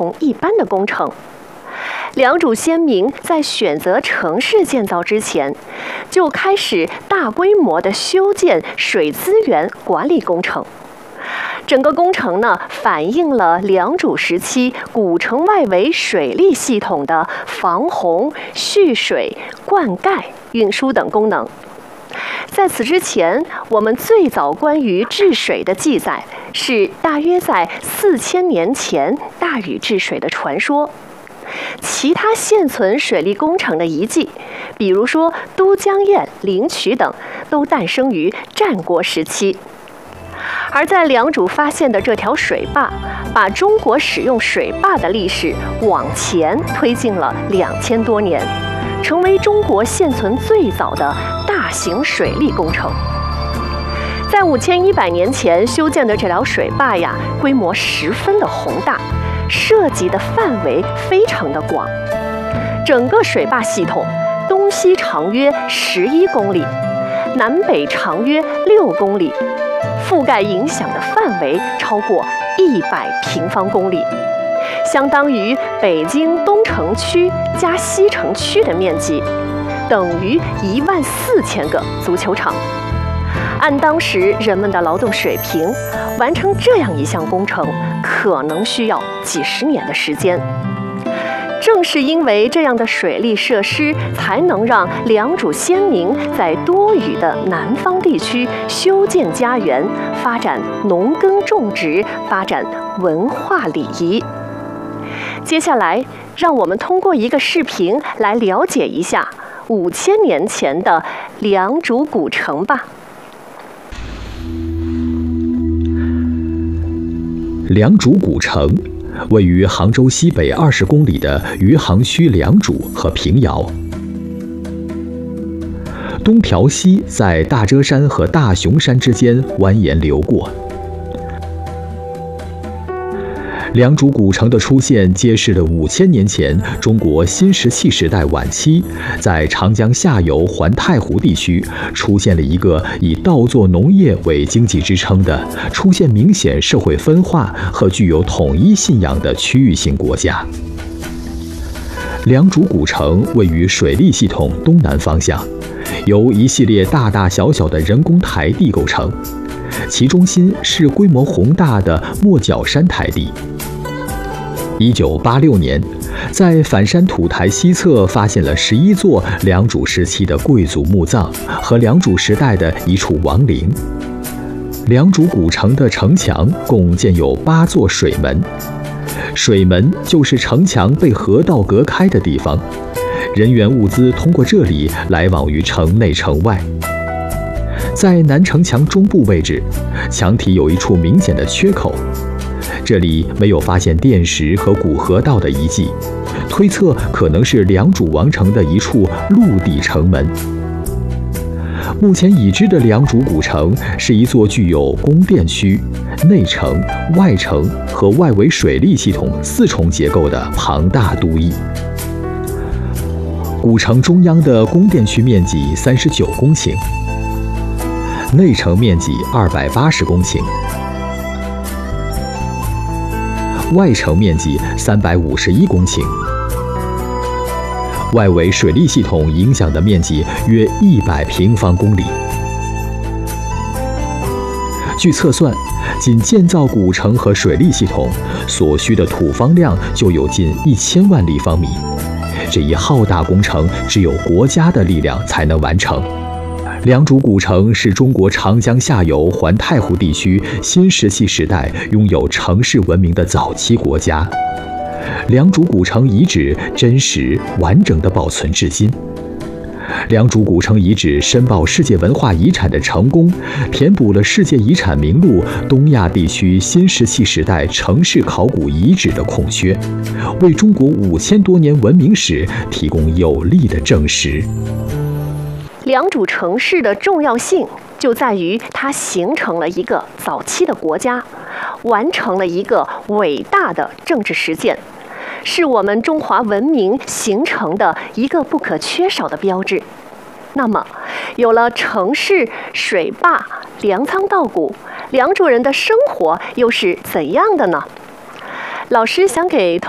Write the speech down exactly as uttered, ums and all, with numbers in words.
同一般的工程。良渚先民在选择城市建造之前，就开始大规模的修建水资源管理工程。整个工程呢，反映了良渚时期古城外围水利系统的防洪、蓄水、灌溉、运输等功能。在此之前，我们最早关于治水的记载是大约在四千年前大禹治水的传说。其他现存水利工程的遗迹，比如说都江堰、灵渠等，都诞生于战国时期。而在良渚发现的这条水坝，把中国使用水坝的历史往前推进了两千多年，成为中国现存最早的大型水利工程。在五千一百年前修建的这条水坝呀，规模十分的宏大，涉及的范围非常的广。整个水坝系统东西长约十一公里，南北长约六公里，覆盖影响的范围超过一百平方公里，相当于北京东城区加西城区的面积，等于一万四千个足球场。按当时人们的劳动水平，完成这样一项工程可能需要几十年的时间。正是因为这样的水利设施，才能让良渚先民在多雨的南方地区修建家园，发展农耕种植，发展文化礼仪。接下来，让我们通过一个视频来了解一下五千年前的良渚古城吧。 良渚古城位于杭州西北二十公里的余杭区良渚和平遥。东条溪在大遮山和大雄山之间蜿蜒流过。良渚古城的出现，揭示了五千年前中国新石器时代晚期，在长江下游环太湖地区出现了一个以稻作农业为经济支撑的、出现明显社会分化和具有统一信仰的区域性国家。良渚古城位于水利系统东南方向，由一系列大大小小的人工台地构成，其中心是规模宏大的莫角山台地。一九八六年，在反山土台西侧发现了十一座良渚时期的贵族墓葬和良渚时代的一处王陵。良渚古城的城墙共建有八座水门，水门就是城墙被河道隔开的地方，人员物资通过这里来往于城内城外。在南城墙中部位置，墙体有一处明显的缺口，这里没有发现垫石和古河道的遗迹，推测可能是良渚王城的一处陆地城门。目前已知的良渚古城是一座具有宫殿区、内城、外城和外围水利系统四重结构的庞大都邑。古城中央的宫殿区面积三十九公顷，内城面积二百八十公顷，外城面积三百五十一公顷，外围水利系统影响的面积约一百平方公里。据测算，仅建造古城和水利系统所需的土方量就有近一千万立方米。这一浩大工程，只有国家的力量才能完成。良渚古城是中国长江下游环太湖地区新石器时代拥有城市文明的早期国家。良渚古城遗址真实完整地保存至今。良渚古城遗址申报世界文化遗产的成功，填补了世界遗产名录东亚地区新石器时代城市考古遗址的空缺，为中国五千多年文明史提供有力的证实。 良渚城市的重要性就在于它形成了一个早期的国家，完成了一个伟大的政治实践，是我们中华文明形成的一个不可缺少的标志。那么，有了城市、水坝、粮仓稻谷，良渚人的生活又是怎样的呢？老师想给同